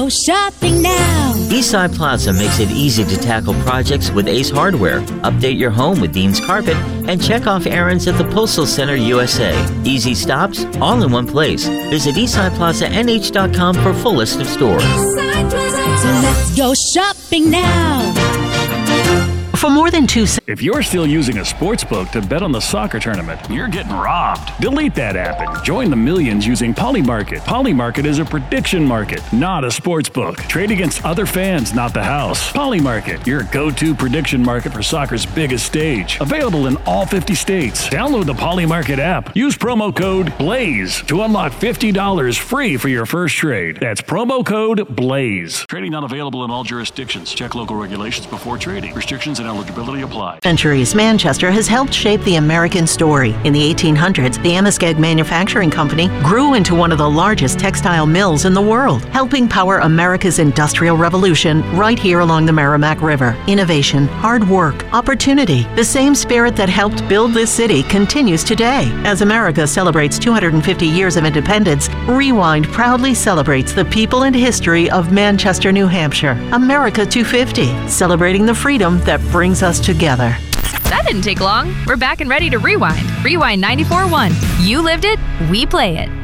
Go shopping now. Eastside Plaza makes it easy to tackle projects with Ace Hardware. Update your home with Dean's Carpet and check off errands at the Postal Center USA. Easy stops, all in one place. Visit EastsidePlazaNH.com for full list of stores. So let's go shopping now. For more than 2 cents. If you're still using a sports book to bet on the soccer tournament, you're getting robbed. Delete that app and join the millions using Polymarket. Polymarket is a prediction market, not a sports book. Trade against other fans, not the house. Polymarket, your go-to prediction market for soccer's biggest stage. Available in all 50 states. Download the Polymarket app. Use promo code BLAZE to unlock $50 free for your first trade. That's promo code BLAZE. Trading not available in all jurisdictions. Check local regulations before trading. Restrictions and eligibility apply. Centuries, Manchester has helped shape the American story. In the 1800s, the Amoskeag Manufacturing Company grew into one of the largest textile mills in the world, helping power America's industrial revolution right here along the Merrimack River. Innovation, hard work, opportunity. The same spirit that helped build this city continues today. As America celebrates 250 years of independence, Rewind proudly celebrates the people and history of Manchester, New Hampshire. America 250, celebrating the freedom that brings us together. That didn't take long. We're back and ready to rewind. Rewind 94.1. You lived it, we play it.